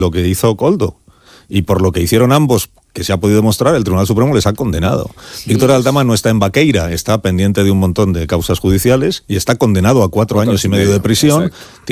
lo que hizo Koldo. Y por lo que hicieron ambos, que se ha podido demostrar, el Tribunal Supremo les ha condenado. Sí. Víctor Aldama no está en Baqueira, está pendiente de un montón de causas judiciales y está condenado a 4 años y medio de prisión. Exacto.